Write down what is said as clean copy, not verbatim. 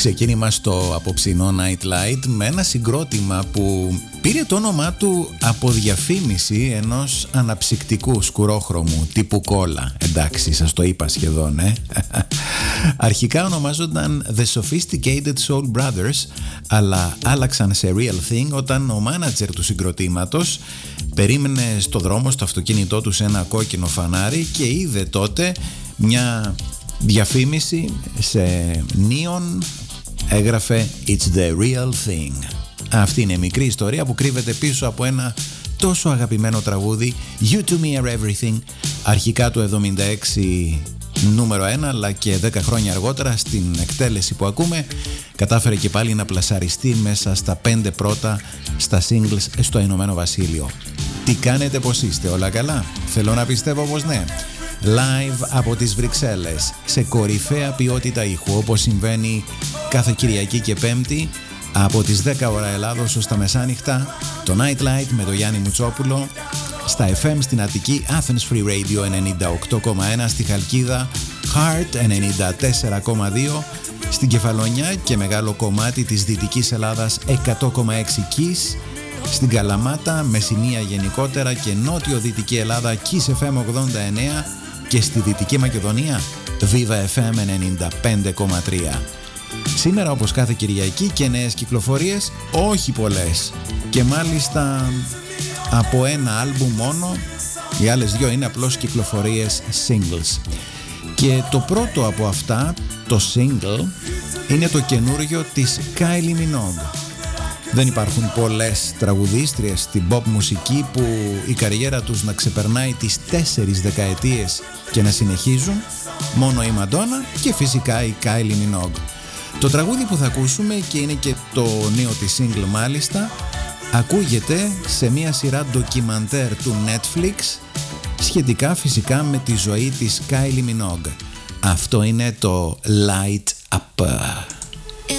Ξεκίνημα στο απόψινό Night Light με ένα συγκρότημα που πήρε το όνομά του από διαφήμιση ενός αναψυκτικού σκουρόχρωμου τύπου κόλλα. Εντάξει, σας το είπα σχεδόν, Αρχικά ονομάζονταν The Sophisticated Soul Brothers, αλλά άλλαξαν σε Real Thing όταν ο μάνατζερ του συγκροτήματος περίμενε στο δρόμο στο αυτοκίνητό του σε ένα κόκκινο φανάρι και είδε τότε μια διαφήμιση σε neon, έγραφε It's the real thing. Αυτή είναι η μικρή ιστορία που κρύβεται πίσω από ένα τόσο αγαπημένο τραγούδι, You to me are everything, αρχικά του 76 νούμερο 1, αλλά και 10 χρόνια αργότερα στην εκτέλεση που ακούμε κατάφερε και πάλι να πλασαριστεί μέσα στα 5 πρώτα στα singles στο Ηνωμένο Βασίλειο. Τι κάνετε, πως είστε, όλα καλά? Θέλω να πιστεύω πως ναι. Live από τις Βρυξέλλες σε κορυφαία ποιότητα ήχου, όπως συμβαίνει κάθε Κυριακή και Πέμπτη από τις 10 ώρα Ελλάδος ως τα μεσάνυχτα, το Night Light με τον Γιάννη Μουτσόπουλο στα FM στην Αττική, Athens Free Radio 98,1, στη Χαλκίδα Heart 94,2, στην Κεφαλονιά και μεγάλο κομμάτι της Δυτικής Ελλάδας 100,6 Kiss, στην Καλαμάτα, Μεσσηνία γενικότερα και νότιο-δυτική Ελλάδα Kiss FM 89 και στη Δυτική Μακεδονία Viva FM 95,3. Σήμερα, όπως κάθε Κυριακή, και νέες κυκλοφορίες, όχι πολλές, και μάλιστα από ένα άλμπουμ μόνο, οι άλλες δύο είναι απλώς κυκλοφορίες singles. Και το πρώτο από αυτά, το single, είναι το καινούριο της Kylie Minogue. Δεν υπάρχουν πολλές τραγουδίστριες στην pop μουσική που η καριέρα τους να ξεπερνάει τις 4 δεκαετίες και να συνεχίζουν, μόνο η Madonna και φυσικά η Kylie Minogue. Το τραγούδι που θα ακούσουμε, και είναι και το νέο της single μάλιστα, ακούγεται σε μια σειρά ντοκιμαντέρ του Netflix σχετικά φυσικά με τη ζωή της Kylie Minogue. Αυτό είναι το Light Up.